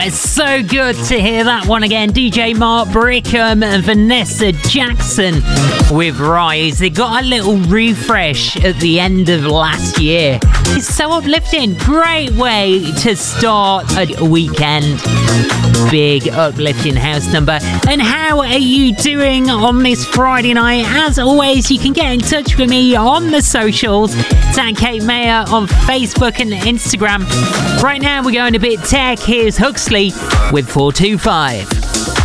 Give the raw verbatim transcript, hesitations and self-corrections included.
It's so good to hear that one again. D J Mark Brickham and Vanessa Jackson with Rise. They got a little refresh at the end of last year. It's so uplifting. Great way to start a weekend. Big uplifting house number. And how are you doing on this Friday night? As always, you can get in touch with me on the socials. It's at Kate Mayer on Facebook and Instagram. Right now, we're going a bit tech. Here's Huxley with four two five.